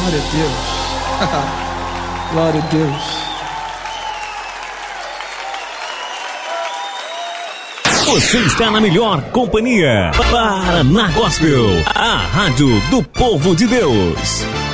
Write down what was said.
Glória a Deus. Glória a Deus. Você está na melhor companhia. Paraná Gospel, a rádio do povo de Deus.